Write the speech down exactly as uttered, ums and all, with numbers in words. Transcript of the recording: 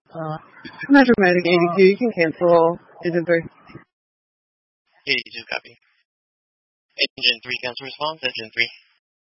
Uh, Metromatic eighty-two, you can cancel Engine three. eighty-two, copy. Engine three, cancel response, Engine three.